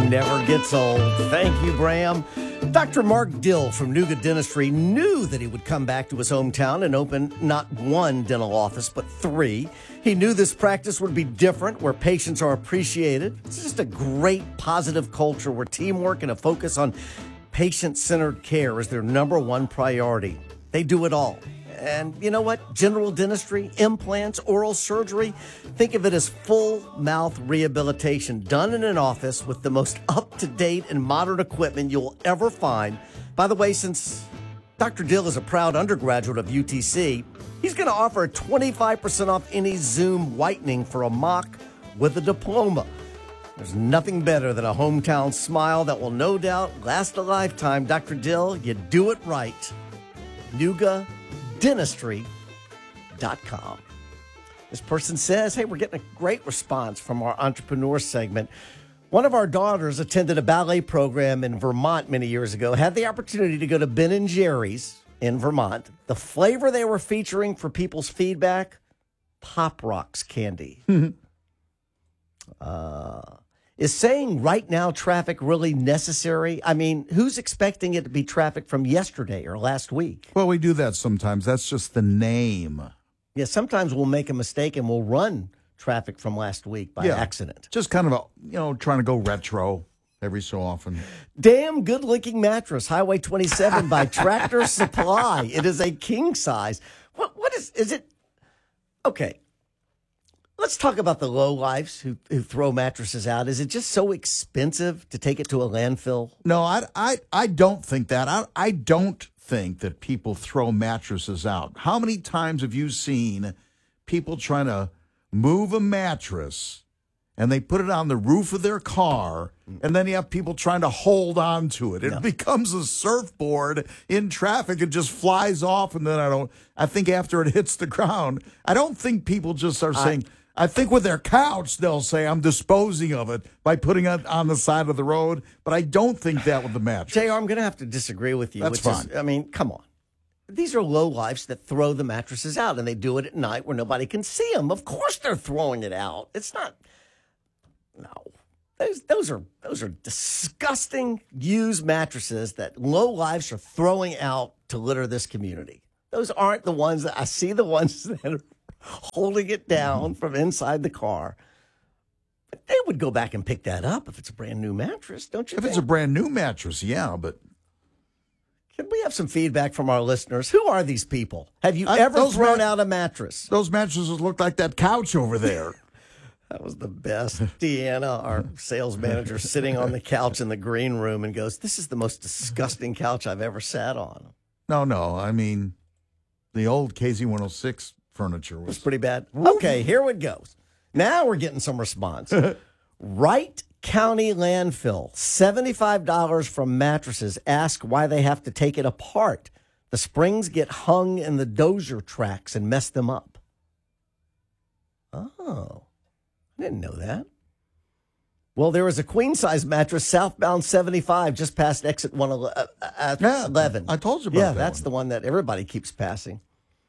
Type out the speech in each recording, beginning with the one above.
never gets old. Thank you, Bram. Dr. Mark Dill from Nuga Dentistry knew that he would come back to his hometown and open not one dental office, but 3. He knew this practice would be different, where patients are appreciated. It's just a great, positive culture where teamwork and a focus on patient-centered care is their number one priority. They do it all. And you know what? General dentistry, implants, oral surgery, think of it as full mouth rehabilitation done in an office with the most up-to-date and modern equipment you'll ever find. By the way, since Dr. Dill is a proud undergraduate of UTC, he's going to offer 25% off any Zoom whitening for a mock with a diploma. There's nothing better than a hometown smile that will no doubt last a lifetime. Dr. Dill, you do it right. NugaDentistry.com. This person says, hey, we're getting a great response from our entrepreneur segment. One of our daughters attended a ballet program in Vermont many years ago, had the opportunity to go to Ben & Jerry's in Vermont. The flavor they were featuring for people's feedback, Pop Rocks candy. Is saying right now traffic really necessary? I mean, who's expecting it to be traffic from yesterday or last week? Well, we do that sometimes. That's just the name. Yeah, sometimes we'll make a mistake and we'll run traffic from last week by accident. Just kind of trying to go retro every so often. Damn good-looking mattress, Highway 27 by Tractor Supply. It is a king size. What is it? Okay. Let's talk about the lowlifes who throw mattresses out. Is it just so expensive to take it to a landfill? No, I don't think that. I don't think that people throw mattresses out. How many times have you seen people trying to move a mattress and they put it on the roof of their car, and then you have people trying to hold on to it? It becomes a surfboard in traffic. It just flies off, and then I think after it hits the ground, I don't think people just are saying, I think with their couch, they'll say, I'm disposing of it by putting it on the side of the road. But I don't think that with the mattress. JR, I'm going to have to disagree with you. That's fine. I mean, come on. These are lowlifes that throw the mattresses out, and they do it at night where nobody can see them. Of course they're throwing it out. It's not. No. Those are disgusting used mattresses that lowlifes are throwing out to litter this community. Those aren't the ones that I see, the ones that are holding it down from inside the car. But they would go back and pick that up if it's a brand new mattress, don't you think? If it's a brand new mattress, yeah, but... Can we have some feedback from our listeners? Who are these people? Have you ever thrown out a mattress? Those mattresses look like that couch over there. That was the best. Deanna, our sales manager, sitting on the couch in the green room and goes, this is the most disgusting couch I've ever sat on. No. I mean, the old KZ106 furniture was pretty bad. Okay, here it goes. Now we're getting some response. Wright County Landfill, $75 from mattresses. Ask why they have to take it apart. The springs get hung in the dozer tracks and mess them up. Oh, I didn't know that. Well, there is a queen-size mattress, southbound 75, just past exit 111. I told you about that. Yeah, that's the one that everybody keeps passing.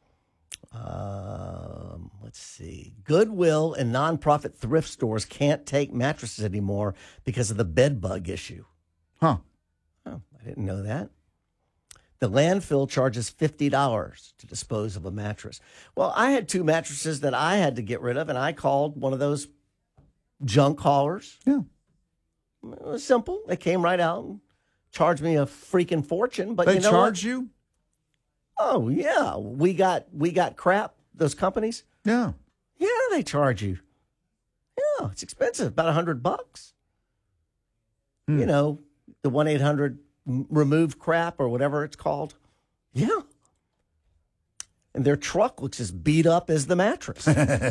Let's see. Goodwill and nonprofit thrift stores can't take mattresses anymore because of the bed bug issue. Huh. Oh, I didn't know that. The landfill charges $50 to dispose of a mattress. Well, I had 2 mattresses that I had to get rid of, and I called one of those junk haulers. Yeah. It was simple. They came right out and charged me a freaking fortune. But they you know charge what? you? Oh, yeah. We got crap, those companies. Yeah. Yeah, they charge you. Yeah, it's expensive, about $100. You know, the 1-800-REMOVE crap or whatever it's called. Yeah. And their truck looks as beat up as the mattress.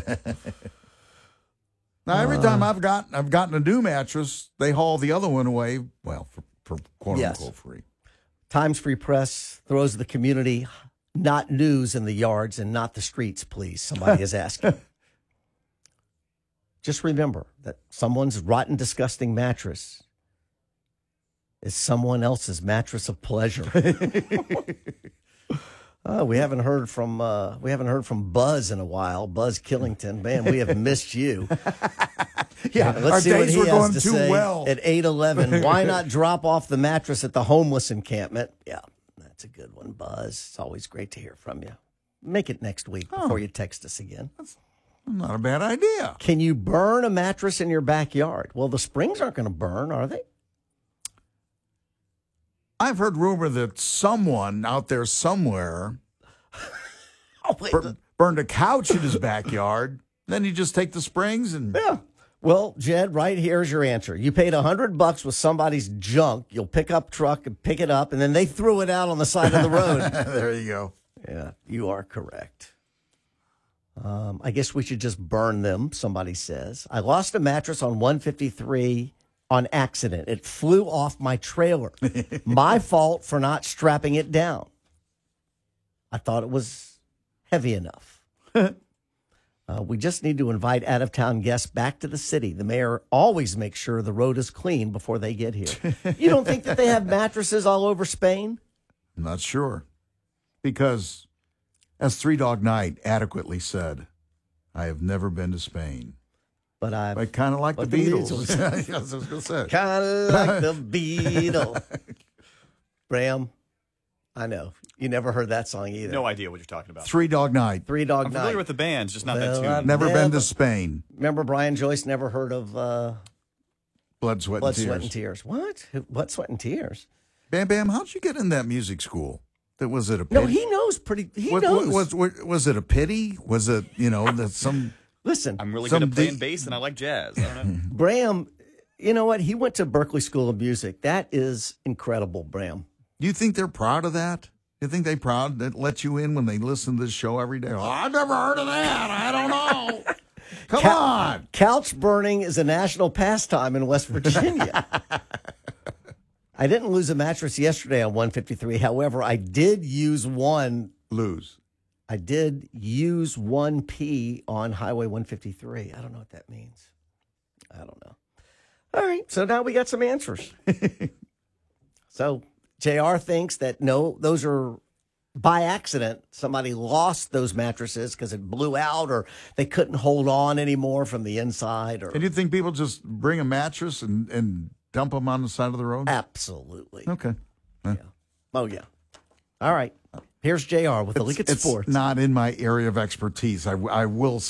Now, every time I've gotten a new mattress, they haul the other one away, well, for quote-unquote free. Times Free Press throws the community not news in the yards and not the streets, please. Somebody is asking. Just remember that someone's rotten, disgusting mattress is someone else's mattress of pleasure. We haven't heard from Buzz in a while. Buzz Killington, man, we have missed you. Yeah, Let's our see what days he were has going to too say well. at 8:11. Why not drop off the mattress at the homeless encampment? Yeah, that's a good one, Buzz. It's always great to hear from you. Make it next week before you text us again. Not a bad idea. Can you burn a mattress in your backyard? Well, the springs aren't going to burn, are they? I've heard rumor that someone out there somewhere Oh, wait. burned a couch in his backyard. Then you just take the springs and Yeah. Well, Jed, right here's your answer. You paid $100 with somebody's junk. You'll pick up truck and pick it up, and then they threw it out on the side of the road. there you go. Yeah, you are correct. I guess we should just burn them, somebody says. I lost a mattress on 153 on accident. It flew off my trailer. My fault for not strapping it down. I thought it was heavy enough. We just need to invite out-of-town guests back to the city. The mayor always makes sure the road is clean before they get here. You don't think that they have mattresses all over Spain? I'm not sure. Because, as Three Dog Night adequately said, I have never been to Spain. But I kind of like the Like the Beatles. Beatles. Yes, I was going to say. kind of like the Beatles. Bram, I know. You never heard that song either. No idea what you're talking about. Three Dog Night. Three Dog I'm Night. familiar with the bands, just not Well, that tune. Never been Never. to Spain. Remember Brian Joyce never heard of Blood, Sweat, Blood, and Tears. Sweat, and Tears. What? Blood, Sweat, and Tears? Bam Bam, how'd you get in that music school? Was it a pity? No, he knows pretty. He What- knows. was it a pity? Was it, that some... Listen, I'm really Some good at playing deep- bass, and I like jazz. I don't know. Bram, you know what? He went to Berklee School of Music. That is incredible, Bram. Do you think they're proud of that? You think they proud that let you in when they listen to this show every day? Oh, I've never heard of that. I don't know. Come on. Couch burning is a national pastime in West Virginia. I didn't lose a mattress yesterday on 153. However, I did use one. Lose. I did use 1P on Highway 153. I don't know what that means. I don't know. All right, so now we got some answers. So JR thinks that no, those are by accident. Somebody lost those mattresses because it blew out or they couldn't hold on anymore from the inside. Or And you think people just bring a mattress and dump them on the side of the road? Absolutely. Okay. Oh, yeah. All right. Here's JR with the Look at It's Sports. not in my area of expertise. I will